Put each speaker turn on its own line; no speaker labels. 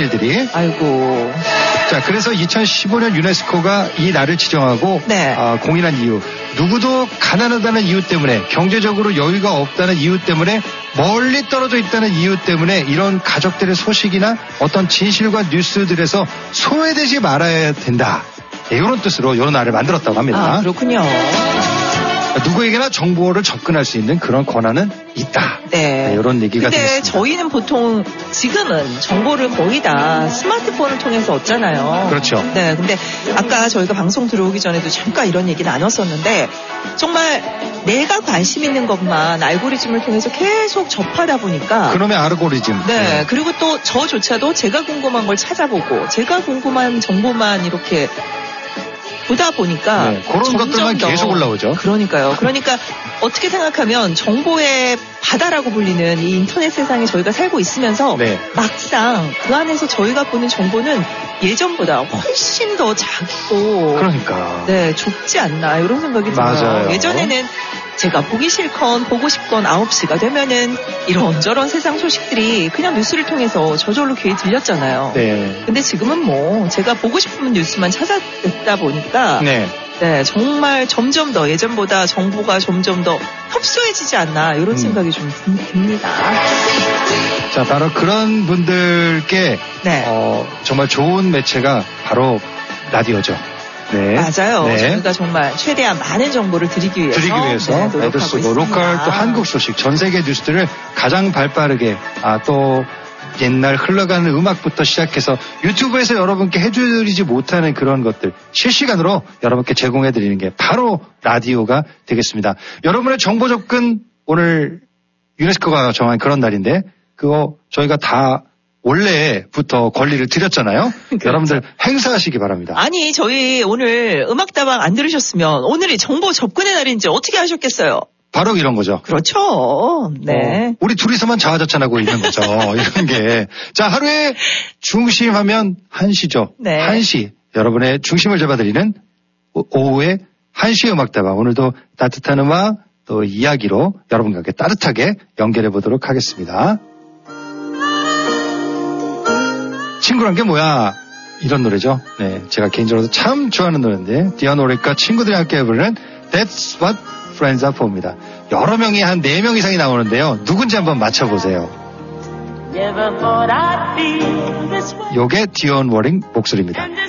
일들이.
아이고.
자, 그래서 2015년 유네스코가 이 날을 지정하고
네.
공인한 이유. 누구도 가난하다는 이유 때문에, 경제적으로 여유가 없다는 이유 때문에, 멀리 떨어져 있다는 이유 때문에 이런 가족들의 소식이나 어떤 진실과 뉴스들에서 소외되지 말아야 된다. 네, 이런 뜻으로 이런 날을 만들었다고 합니다.
아, 그렇군요.
누구에게나 정보를 접근할 수 있는 그런 권한은 있다.
네.
이런 얘기가
근데
되겠습니다.
저희는 보통 지금은 정보를 거의 다 스마트폰을 통해서 얻잖아요.
그렇죠.
네. 근데 아까 저희가 방송 들어오기 전에도 잠깐 이런 얘기 나눴었는데 정말 내가 관심 있는 것만 알고리즘을 통해서 계속 접하다 보니까
그놈의 알고리즘.
네. 그리고 또 저조차도 제가 궁금한 걸 찾아보고 제가 궁금한 정보만 이렇게 보다 보니까
네, 그런 것들만 계속 올라오죠.
그러니까요. 그러니까 어떻게 생각하면 정보의 바다라고 불리는 이 인터넷 세상에 저희가 살고 있으면서
네.
막상 그 안에서 저희가 보는 정보는 예전보다 훨씬 더 작고
그러니까.
네, 좁지 않나 이런 생각이 들어요.
맞아요.
예전에는 제가 보기 싫건 보고 싶건 9시가 되면은 이런저런 세상 소식들이 그냥 뉴스를 통해서 저절로 귀에 들렸잖아요.
네.
근데 지금은 뭐 제가 보고 싶은 뉴스만 찾아 듣다 보니까
네.
네, 정말 점점 더 예전보다 정보가 점점 더 협소해지지 않나 이런 생각이 좀 듭니다.
자, 바로 그런 분들께
네.
정말 좋은 매체가 바로 라디오죠. 네.
맞아요.
네.
저희가 정말 최대한 많은 정보를 드리기 위해서
네,
노력하고
애들 쓰고
있습니다.
로컬 또 한국 소식, 전 세계 뉴스들을 가장 발빠르게 또 옛날 흘러가는 음악부터 시작해서 유튜브에서 여러분께 해드리지 못하는 그런 것들 실시간으로 여러분께 제공해드리는 게 바로 라디오가 되겠습니다. 여러분의 정보 접근 오늘 유네스코가 정한 그런 날인데 그거 저희가 다 원래부터 권리를 드렸잖아요.
그렇죠.
여러분들 행사하시기 바랍니다.
아니 저희 오늘 음악다방 안 들으셨으면 오늘이 정보 접근의 날인지 어떻게 하셨겠어요?
바로 이런 거죠.
그렇죠. 네.
우리 둘이서만 자화자찬하고 있는 거죠. 이런 게. 자, 하루의 중심 하면 1시죠.
네.
1시. 여러분의 중심을 잡아드리는 오후의 1시 음악다방. 오늘도 따뜻한 음악 또 이야기로 여러분과 함께 따뜻하게 연결해 보도록 하겠습니다. 친구란 게 뭐야? 이런 노래죠. 네, 제가 개인적으로 참 좋아하는 노래인데 디언 오릭과 친구들이 함께 부르는 That's What Friends Are For입니다. 여러 명이 한 4명 이상이 나오는데요. 누군지 한번 맞춰보세요. 요게 디언 워링 목소리입니다.